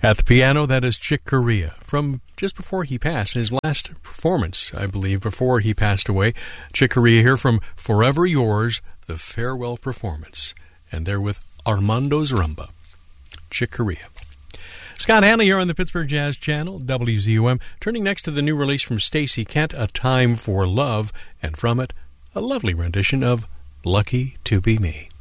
At the piano, that is Chick Corea from just before he passed, his last performance, I believe, before he passed away. Chick Corea here from Forever Yours, the farewell performance. And they're with Armando's Rumba. Chick Corea. Scott Hanley here on the Pittsburgh Jazz Channel, WZUM, turning next to the new release from Stacey Kent, A Time for Love, and from it, a lovely rendition of Lucky to Be Me.